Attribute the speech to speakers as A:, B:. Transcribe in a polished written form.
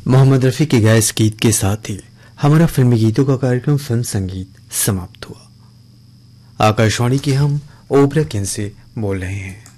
A: मोहम्मद रफी के गाए इस गीत के साथ ही हमारा फिल्मी गीतों का कार्यक्रम फिल्म संगीत समाप्त हुआ। आकाशवाणी के हम ओबरा केंद्र से बोल रहे हैं।